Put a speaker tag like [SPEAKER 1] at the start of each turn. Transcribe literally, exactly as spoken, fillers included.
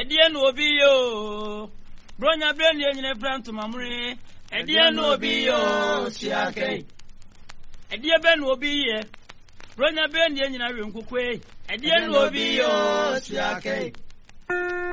[SPEAKER 1] Edia no obi yo. Bronya brand ye nyine front mamre. Edia no obi yo siake. Edia ben obi ye. Bronya brand ye nyina renkukwe. Edia no obi yo siake.